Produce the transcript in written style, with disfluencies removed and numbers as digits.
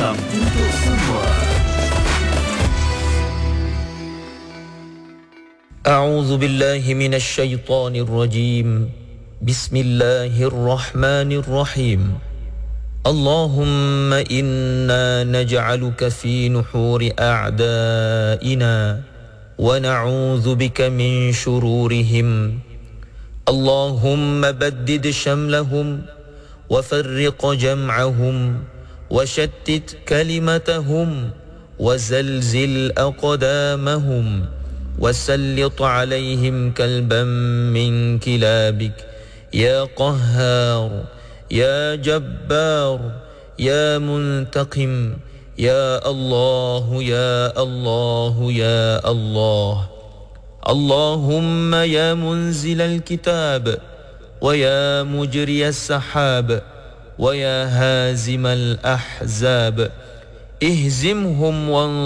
Salam untuk semua. أعوذ بالله من الشيطان الرجيم. بسم الله الرحمن الرحيم. اللهم إنا نجعلك في نحور أعدائنا ونعوذ بك من شرورهم. اللهم بدد شملهم وفرق جمعهم وشتت كلمتهم وزلزل أقدامهم وسلط عليهم كلبا من كلابك يا قهار يا جبار يا منتقم يا الله يا الله يا الله. اللهم يا منزل الكتاب ويا مجري السحاب ويا هازم الأحزاب اهزمهم